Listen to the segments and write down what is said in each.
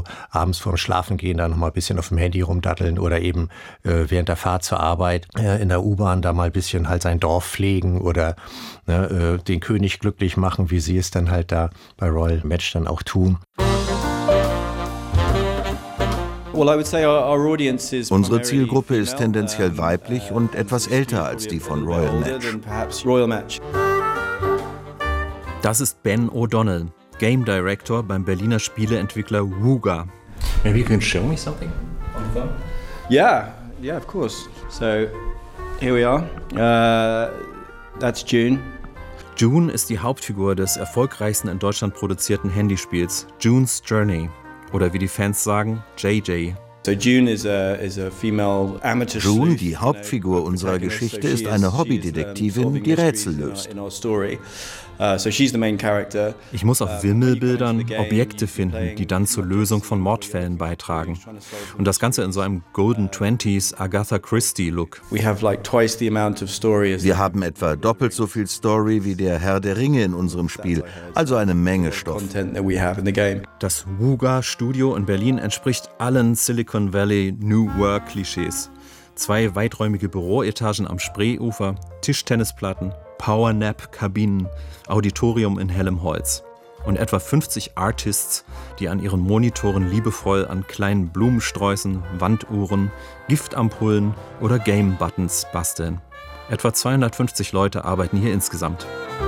abends vorm Schlafengehen da noch mal ein bisschen auf dem Handy rumdatteln oder eben während der Fahrt zur Arbeit in der U-Bahn da mal ein bisschen halt sein Dorf pflegen oder den König glücklich machen, wie sie es dann halt da bei Royal Match dann auch tun. Unsere Zielgruppe ist tendenziell weiblich und etwas älter als die von Royal Match. Das ist Ben O'Donnell, Game Director beim Berliner Spieleentwickler Wooga. Maybe you can show me something on the phone? Yeah, of course. So, here we are. That's June. June ist die Hauptfigur des erfolgreichsten in Deutschland produzierten Handyspiels, June's Journey. Oder wie die Fans sagen, JJ. June, die Hauptfigur unserer Geschichte, ist eine Hobbydetektivin, die Rätsel löst. Ich muss auf Wimmelbildern Objekte finden, die dann zur Lösung von Mordfällen beitragen. Und das Ganze in so einem Golden Twenties Agatha Christie-Look. Wir haben etwa doppelt so viel Story wie der Herr der Ringe in unserem Spiel, also eine Menge Stoff. Das Wooga-Studio in Berlin entspricht allen Silicon Valley New Work-Klischees. 2 weiträumige Büroetagen am Spreeufer, Tischtennisplatten, Powernap-Kabinen, Auditorium in hellem Holz. Und etwa 50 Artists, die an ihren Monitoren liebevoll an kleinen Blumensträußen, Wanduhren, Giftampullen oder Game-Buttons basteln. Etwa 250 Leute arbeiten hier insgesamt.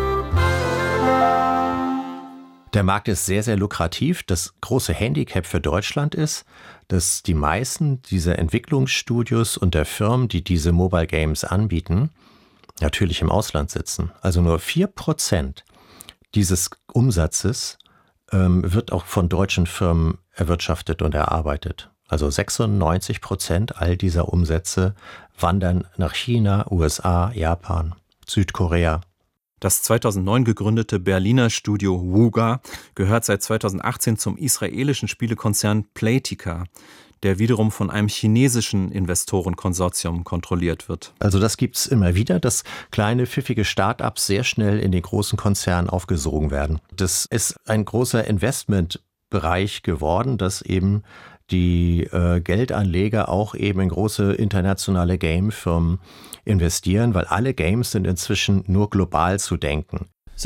Der Markt ist sehr, sehr lukrativ. Das große Handicap für Deutschland ist, dass die meisten dieser Entwicklungsstudios und der Firmen, die diese Mobile Games anbieten, natürlich im Ausland sitzen. Also nur 4% dieses Umsatzes wird auch von deutschen Firmen erwirtschaftet und erarbeitet. Also 96% all dieser Umsätze wandern nach China, USA, Japan, Südkorea. Das 2009 gegründete Berliner Studio Wooga gehört seit 2018 zum israelischen Spielekonzern Playtika, der wiederum von einem chinesischen Investorenkonsortium kontrolliert wird. Also das gibt's immer wieder, dass kleine, pfiffige Start-ups sehr schnell in den großen Konzernen aufgesogen werden. Das ist ein großer Investmentbereich geworden, dass eben die Geldanleger auch eben in große internationale Gamefirmen investieren, weil alle Games sind inzwischen nur global zu denken.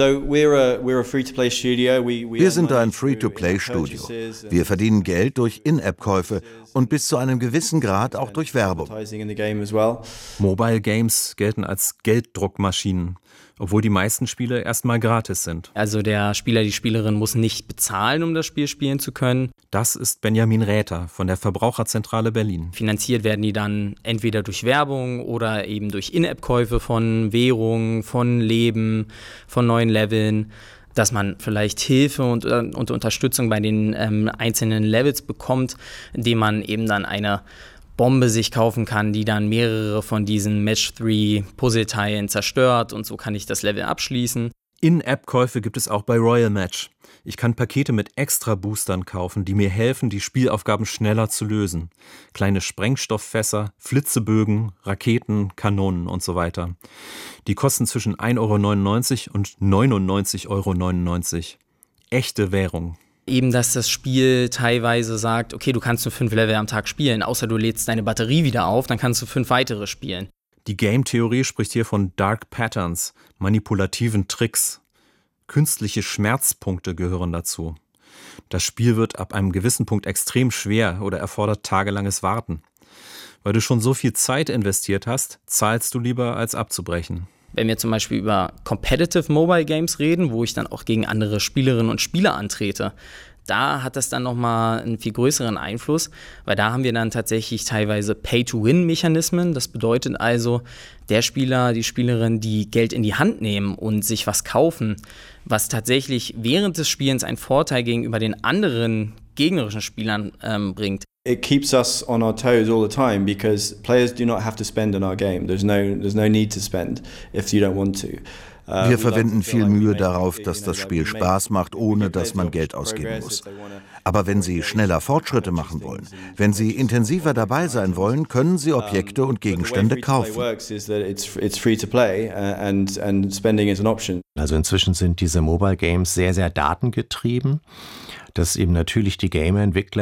Wir sind ein Free-to-Play-Studio. Wir verdienen Geld durch In-App-Käufe und bis zu einem gewissen Grad auch durch Werbung. Mobile Games gelten als Gelddruckmaschinen, obwohl die meisten Spiele erstmal gratis sind. Also der Spieler, die Spielerin muss nicht bezahlen, um das Spiel spielen zu können. Das ist Benjamin Räther von der Verbraucherzentrale Berlin. Finanziert werden die dann entweder durch Werbung oder eben durch In-App-Käufe von Währungen, von Leben, von neuen Leveln, dass man vielleicht Hilfe und Unterstützung bei den einzelnen Levels bekommt, indem man eben dann eine Bombe sich kaufen kann, die dann mehrere von diesen Match-3-Puzzleteilen zerstört und so kann ich das Level abschließen. In-App-Käufe gibt es auch bei Royal Match. Ich kann Pakete mit Extra-Boostern kaufen, die mir helfen, die Spielaufgaben schneller zu lösen. Kleine Sprengstofffässer, Flitzebögen, Raketen, Kanonen und so weiter. Die kosten zwischen 1,99 € und 99,99 €. Echte Währung. Eben, dass das Spiel teilweise sagt, okay, du kannst nur 5 Level am Tag spielen, außer du lädst deine Batterie wieder auf, dann kannst du 5 weitere spielen. Die Game-Theorie spricht hier von Dark Patterns, manipulativen Tricks. Künstliche Schmerzpunkte gehören dazu. Das Spiel wird ab einem gewissen Punkt extrem schwer oder erfordert tagelanges Warten. Weil du schon so viel Zeit investiert hast, zahlst du lieber, als abzubrechen. Wenn wir zum Beispiel über Competitive Mobile Games reden, wo ich dann auch gegen andere Spielerinnen und Spieler antrete, da hat das dann nochmal einen viel größeren Einfluss, weil da haben wir dann tatsächlich teilweise Pay-to-Win-Mechanismen. Das bedeutet also, der Spieler, die Spielerin, die Geld in die Hand nehmen und sich was kaufen, was tatsächlich während des Spielens einen Vorteil gegenüber den anderen gegnerischen Spielern bringt. It keeps us on our toes all the time because players do not have to spend in our game. There's no need to spend if you don't want to. Wir verwenden viel Mühe darauf, dass das Spiel Spaß macht, ohne dass man Geld ausgeben muss. Aber wenn Sie schneller Fortschritte machen wollen, wenn Sie intensiver dabei sein wollen, können Sie Objekte und Gegenstände kaufen. Also inzwischen sind diese Mobile Games sehr, sehr datengetrieben, dass eben natürlich die Gamer-Entwickler